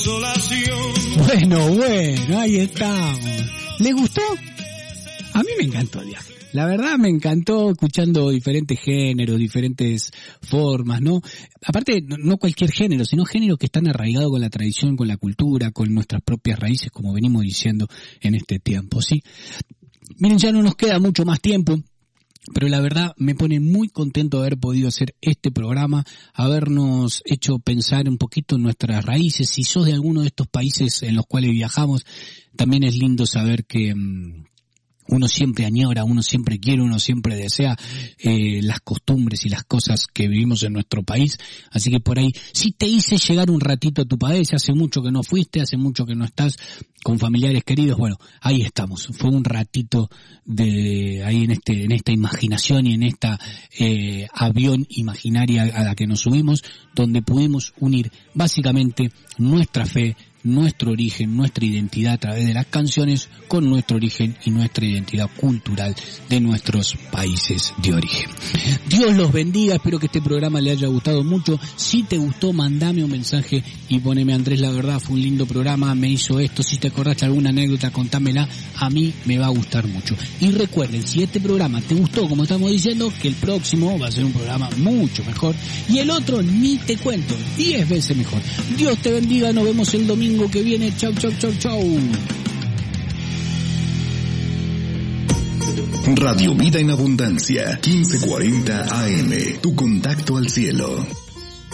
Bueno, ahí estamos. ¿Le gustó? A mí me encantó el viaje. La verdad me encantó escuchando diferentes géneros, diferentes formas, ¿no? Aparte, no cualquier género, sino géneros que están arraigados con la tradición, con la cultura, con nuestras propias raíces, como venimos diciendo en este tiempo, ¿sí? Miren, ya no nos queda mucho más tiempo, pero la verdad me pone muy contento de haber podido hacer este programa, habernos hecho pensar un poquito en nuestras raíces. Si sos de alguno de estos países en los cuales viajamos, también es lindo saber que uno siempre añora, uno siempre quiere, uno siempre desea las costumbres y las cosas que vivimos en nuestro país. Así que por ahí, si te hice llegar un ratito a tu país, hace mucho que no fuiste, hace mucho que no estás con familiares queridos, bueno, ahí estamos. Fue un ratito de ahí en esta imaginación y en esta avión imaginaria a la que nos subimos, donde pudimos unir básicamente nuestra fe, nuestro origen, nuestra identidad a través de las canciones con nuestro origen y nuestra identidad cultural de nuestros países de origen. Dios los bendiga, espero que este programa le haya gustado mucho. Si te gustó, mandame un mensaje y poneme: Andrés, la verdad fue un lindo programa, me hizo esto. Si te acordaste alguna anécdota, contámela, a mí me va a gustar mucho. Y recuerden, si este programa te gustó, como estamos diciendo, que el próximo va a ser un programa mucho mejor y el otro ni te cuento, 10 veces mejor. Dios te bendiga, nos vemos el domingo que viene. Chau. Radio Vida en Abundancia, 1540 AM, tu contacto al cielo.